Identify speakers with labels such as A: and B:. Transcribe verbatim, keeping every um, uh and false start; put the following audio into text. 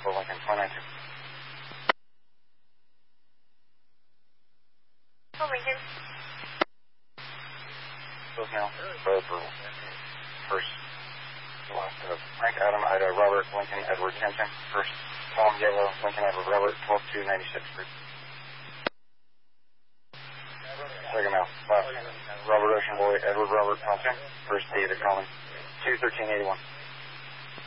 A: for Lincoln, one nine two.
B: Oh, Lincoln.
A: Those now, both for first, the last of Frank, Adam, Ida, Robert, Lincoln, Edward, Kenton, first, Tom, Yellow, Lincoln, Edward, Robert, twelve two ninety-six, group. Second now, last, Robert, Ocean Boy, Edward, Robert, Thompson, first, David, Collins, two thirteen eighty-one.